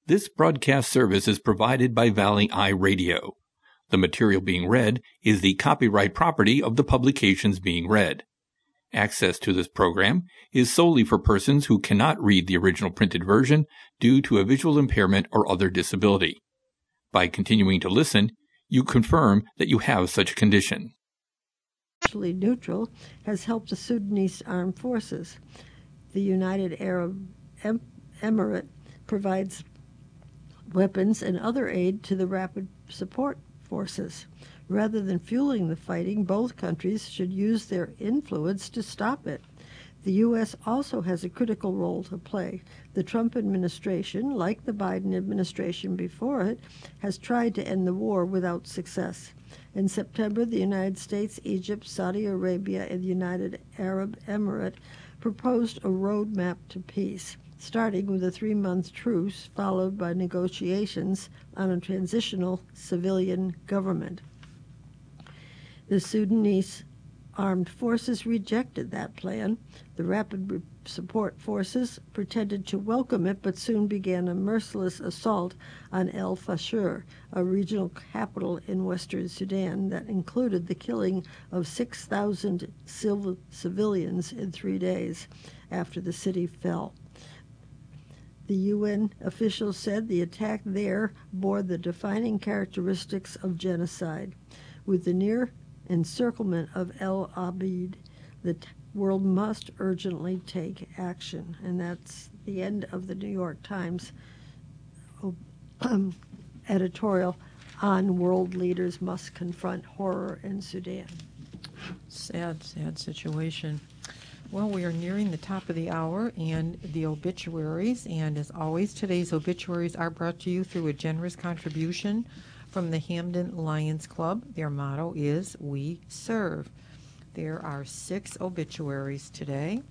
This broadcast service is provided by Valley Eye Radio. The material being read is the copyright property of the publications being read. Access to this program is solely for persons who cannot read the original printed version due to a visual impairment or other disability. By continuing to listen, you confirm that you have such a condition. Neutral has helped the Sudanese armed forces. The United Arab Emirate provides weapons and other aid to the rapid support forces. Rather than fueling the fighting, both countries should use their influence to stop it. The U.S. also has a critical role to play. The Trump administration, like the Biden administration before it, has tried to end the war without success. In September, the United States, Egypt, Saudi Arabia, and the United Arab Emirate proposed a roadmap to peace, starting with a 3-month truce followed by negotiations on a transitional civilian government. The Sudanese armed forces rejected that plan. The rapid support forces pretended to welcome it, but soon began a merciless assault on El Fasher, a regional capital in western Sudan that included the killing of 6,000 civilians in 3 days after the city fell. The UN officials said the attack there bore the defining characteristics of genocide. With the near encirclement of El Abid, the world must urgently take action. And that's the end of the New York Times editorial on world leaders must confront horror in Sudan. Sad situation. Well, we are nearing the top of the hour and the obituaries, and as always, today's obituaries are brought to you through a generous contribution from the Hamden Lions Club. Their motto is, "We serve." There are 6 obituaries today.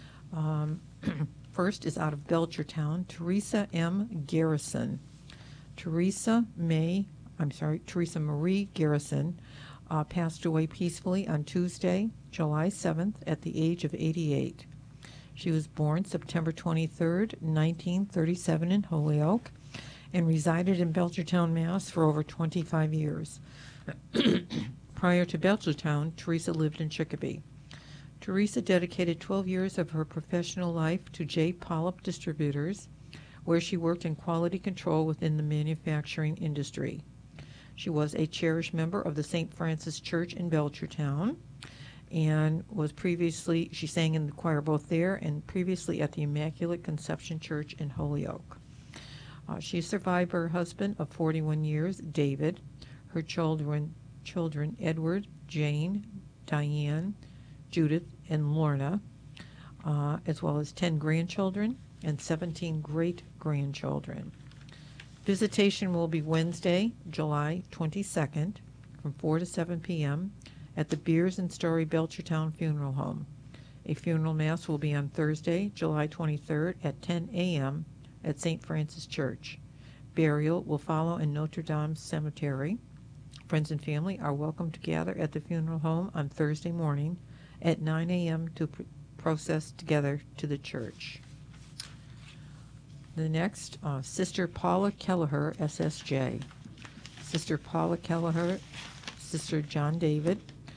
First is out of Belchertown, Teresa M. Garrison. Teresa Marie Garrison passed away peacefully on Tuesday, July 7th, at the age of 88. She was born September 23rd, 1937 in Holyoke, and resided in Belchertown, Mass. For over 25 years. Prior to Belchertown, Teresa lived in Chicopee. Teresa dedicated 12 years of her professional life to J. Pollock Distributors, where she worked in quality control within the manufacturing industry. She was a cherished member of the St. Francis Church in Belchertown, and she sang in the choir both there and previously at the Immaculate Conception Church in Holyoke. She survived her husband of 41 years, David, her children Edward, Jane, Diane, Judith, and Lorna, as well as 10 grandchildren and 17 great-grandchildren. Visitation will be Wednesday, July 22nd, from 4 to 7 p.m. at the Beers and Story Belchertown Funeral Home. A funeral mass will be on Thursday, July 23rd at 10 a.m. at St. Francis Church. Burial will follow in Notre Dame Cemetery. Friends and family are welcome to gather at the funeral home on Thursday morning at 9 a.m. to process together to the church. The next, Sister Paula Kelleher, SSJ. Sister Paula Kelleher, Sister John David,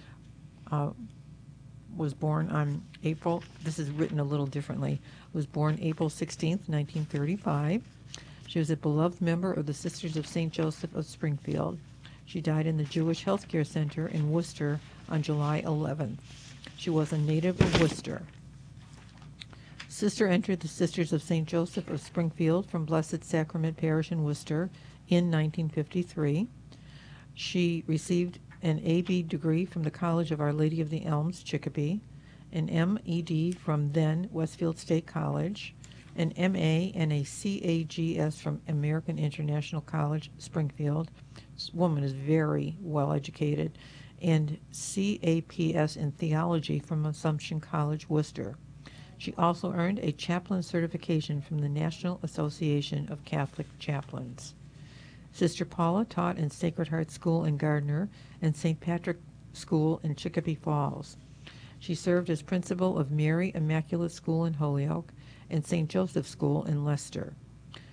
was born on April, this is written a little differently, was born April 16th, 1935. She was a beloved member of the Sisters of St. Joseph of Springfield. She died in the Jewish Healthcare Center in Worcester on July 11th. She was a native of Worcester. Sister entered the Sisters of St. Joseph of Springfield from Blessed Sacrament Parish in Worcester in 1953. She received an A.B. degree from the College of Our Lady of the Elms, Chicopee, an M.E.D. from then Westfield State College, an M.A. and a C.A.G.S. from American International College, Springfield. This woman is very well educated, and C.A.P.S. in Theology from Assumption College, Worcester. She also earned a chaplain certification from the National Association of Catholic Chaplains. Sister Paula taught in Sacred Heart School in Gardner and St. Patrick School in Chicopee Falls. She served as principal of Mary Immaculate School in Holyoke and St. Joseph School in Leicester.